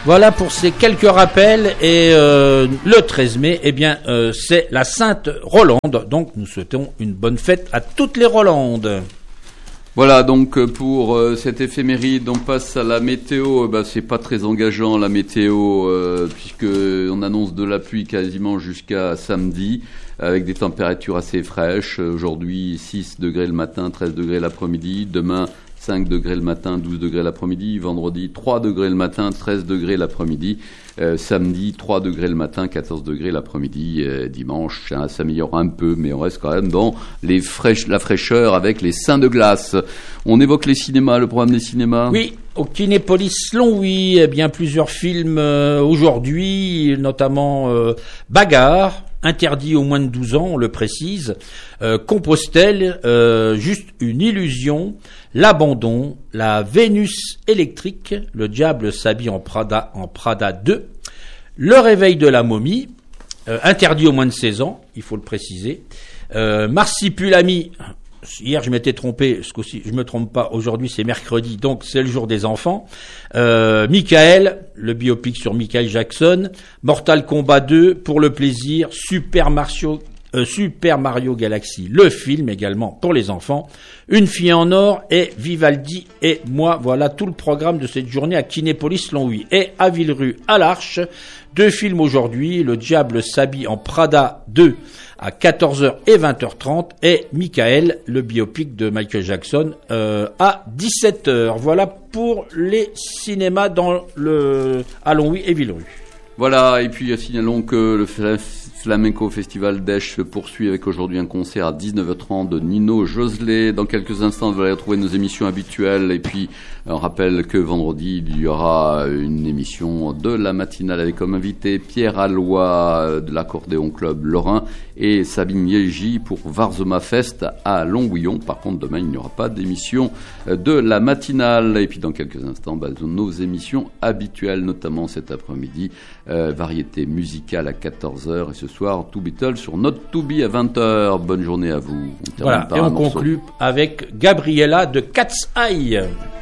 Voilà pour ces quelques rappels. Et le 13 mai, eh bien, c'est la Sainte Rolande. Donc, nous souhaitons une bonne fête à toutes les Rolandes. Voilà, donc pour cette éphéméride, on passe à la météo. C'est pas très engageant la météo, puisque on annonce de la pluie quasiment jusqu'à samedi, avec des températures assez fraîches. Aujourd'hui, 6 degrés le matin, 13 degrés l'après-midi. Demain, 5 degrés le matin, 12 degrés l'après-midi. Vendredi, 3 degrés le matin, 13 degrés l'après-midi. Samedi, 3 degrés le matin, 14 degrés l'après-midi. Dimanche, ça s'améliore un peu, mais on reste quand même dans la fraîcheur avec les seins de glace. On évoque les cinémas, le programme des cinémas. Oui, au Kinépolis Longwy, eh bien plusieurs films aujourd'hui, notamment Bagarre, interdit aux moins de 12 ans, on le précise, Compostelle, juste une illusion, L'abandon, La Vénus électrique, Le diable s'habille en Prada 2, Le réveil de la momie, interdit aux moins de 16 ans, il faut le préciser, Marsipulami. Hier, je m'étais trompé, ce coup-ci, je me trompe pas. Aujourd'hui, c'est mercredi, donc c'est le jour des enfants. Michael, le biopic sur Michael Jackson. Mortal Kombat 2, pour le plaisir. Super Mario Galaxy, le film également pour les enfants. Une fille en or et Vivaldi et moi. Voilà tout le programme de cette journée à Kinépolis Longwy. Et à Villerue, à l'Arche, 2 films aujourd'hui. Le diable s'habille en Prada 2. À 14h et 20h30 et Michael, le biopic de Michael Jackson, à 17h. Voilà pour les cinémas à Longwy et Villerue. Voilà, et puis signalons que le Flamenco Festival d'Esch se poursuit avec aujourd'hui un concert à 19h30 de Nino Joselet. Dans quelques instants, vous allez retrouver nos émissions habituelles. Et puis, on rappelle que vendredi, il y aura une émission de la matinale avec comme invité Pierre Alloy de l'Accordéon Club Lorrain et Sabine Yégi pour Varzoma Fest à Longouillon. Par contre, demain, il n'y aura pas d'émission de la matinale. Et puis, dans quelques instants, nos émissions habituelles, notamment cet après-midi, variété musicale à 14h et ce soir, Two Beatles sur Not To Be à 20h. Bonne journée à vous. Voilà, et on conclut avec Gabriella de Cat's Eye.